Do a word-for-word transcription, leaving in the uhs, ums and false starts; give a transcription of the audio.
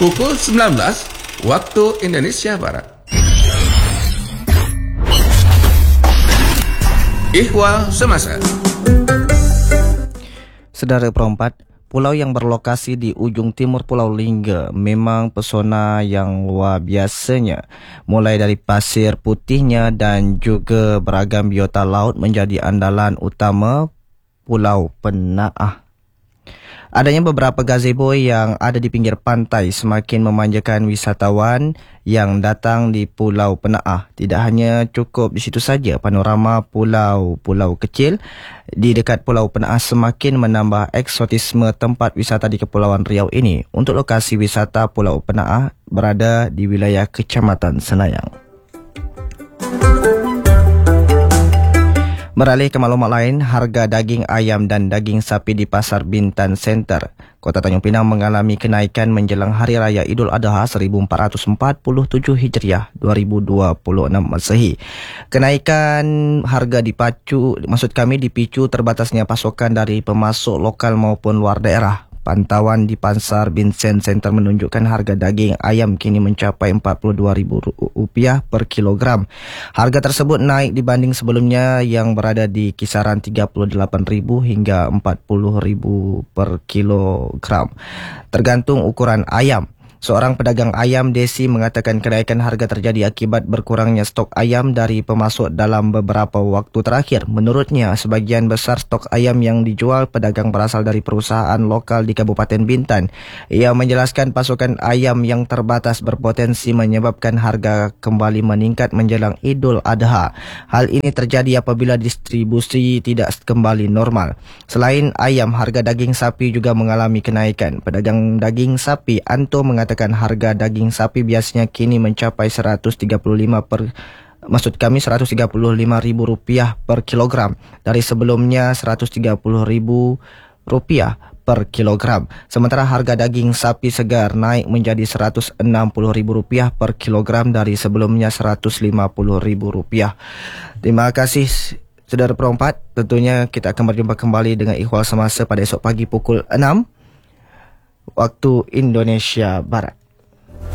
pukul sembilan belas waktu Indonesia Barat. Ihwal Semasa. Saudara perempat, pulau yang berlokasi di ujung timur Pulau Lingga memang pesona yang luar biasanya. Mulai dari pasir putihnya dan juga beragam biota laut menjadi andalan utama Pulau Penaah. Adanya beberapa gazebo yang ada di pinggir pantai semakin memanjakan wisatawan yang datang di Pulau Penaah. Tidak hanya cukup di situ saja, panorama pulau-pulau kecil di dekat Pulau Penaah semakin menambah eksotisme tempat wisata di Kepulauan Riau ini. Untuk lokasi wisata Pulau Penaah berada di wilayah Kecamatan Senayang. Beralih ke maklumat lain, harga daging ayam dan daging sapi di Pasar Bintan Center, Kota Tanjung Pinang mengalami kenaikan menjelang Hari Raya Idul Adha seribu empat ratus empat puluh tujuh Hijriah dua ribu dua puluh enam Masehi. Kenaikan harga dipacu, maksud kami dipicu terbatasnya pasokan dari pemasok lokal maupun luar daerah. Pantauan di Pasar Bintan Center menunjukkan harga daging ayam kini mencapai empat puluh dua ribu rupiah per kilogram. Harga tersebut naik dibanding sebelumnya yang berada di kisaran tiga puluh delapan ribu hingga empat puluh ribu per kilogram, tergantung ukuran ayam. Seorang pedagang ayam, Desi, mengatakan kenaikan harga terjadi akibat berkurangnya stok ayam dari pemasok dalam beberapa waktu terakhir. Menurutnya, sebagian besar stok ayam yang dijual pedagang berasal dari perusahaan lokal di Kabupaten Bintan. Ia menjelaskan pasokan ayam yang terbatas berpotensi menyebabkan harga kembali meningkat menjelang Idul Adha. Hal ini terjadi apabila distribusi tidak kembali normal. Selain ayam, harga daging sapi juga mengalami kenaikan. Pedagang daging sapi, Anto, mengatakan harga daging sapi biasanya kini mencapai seratus tiga puluh lima per maksud kami seratus tiga puluh lima ribu rupiah per kilogram dari sebelumnya seratus tiga puluh ribu rupiah per kilogram. Sementara harga daging sapi segar naik menjadi seratus enam puluh ribu rupiah per kilogram dari sebelumnya seratus lima puluh ribu rupiah. Terima kasih saudara perempat. Tentunya kita akan berjumpa kembali dengan Ihwal Semasa pada esok pagi pukul enam waktu Indonesia Barat.